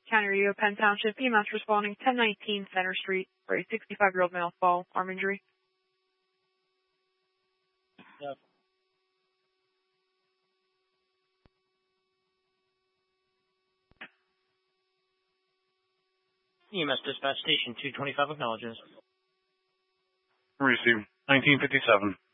County Radio, Penn Township. EMS responding 1019 Center Street for a 65-year-old male fall arm injury. Yep. EMS dispatch station 225 acknowledges. Receive 1957.